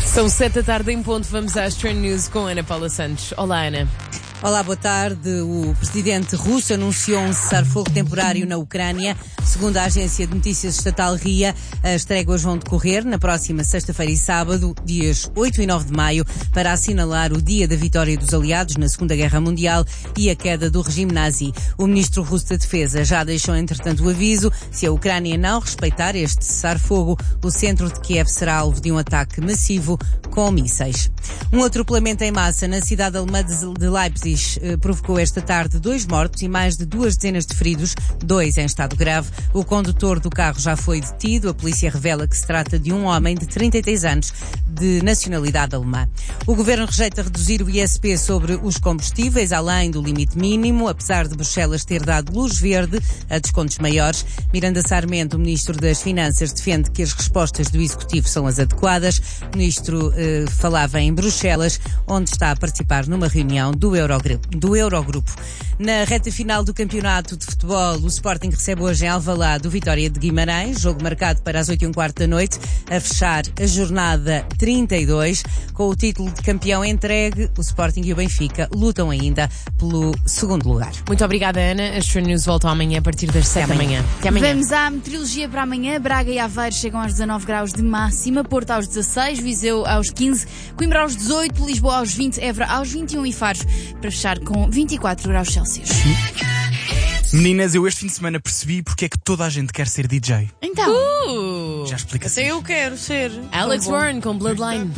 São 7 da tarde em ponto, vamos às Trend News com Ana Paula Santos. Olá, Ana. Olá, boa tarde. O presidente russo anunciou um cessar-fogo temporário na Ucrânia. Segundo a agência de notícias estatal RIA, as tréguas vão decorrer na próxima sexta-feira e sábado, dias 8 e 9 de maio, para assinalar o dia da vitória dos aliados na Segunda Guerra Mundial e a queda do regime nazi. O ministro russo da Defesa já deixou, entretanto, o aviso: se a Ucrânia não respeitar este cessar-fogo, o centro de Kiev será alvo de um ataque massivo com mísseis. Um atropelamento em massa na cidade alemã de Leipzig provocou esta tarde 2 mortos e mais de 2 dezenas de feridos, 2 em estado grave. O condutor do carro já foi detido. A polícia revela que se trata de um homem de 33 anos, de nacionalidade alemã. O governo rejeita reduzir o ISP sobre os combustíveis além do limite mínimo, apesar de Bruxelas ter dado luz verde a descontos maiores. Miranda Sarmento, o ministro das Finanças, defende que as respostas do Executivo são as adequadas. O ministro falava em Bruxelas, onde está a participar numa reunião do Eurogrupo. Na reta final do campeonato de futebol, o Sporting recebe hoje em Alvalade o Vitória de Guimarães, jogo marcado para as 8h15 da noite, a fechar a jornada 32. Com o título de campeão entregue, o Sporting e o Benfica lutam ainda pelo segundo lugar. Muito obrigada, Ana. As Trend News voltam amanhã a partir das 7 da manhã. Até amanhã. Vamos à meteorologia para amanhã. Braga e Aveiro chegam aos 19 graus de máxima, Porto aos 16, Viseu aos 15, Coimbra aos 18, Lisboa aos 20, Évora aos 21 e Faro para fechar com 24 graus Celsius. Meninas, eu este fim de semana percebi porque é que toda a gente quer ser DJ. Então, Já explica. Até eu quero ser. Alex Warren com Bloodline.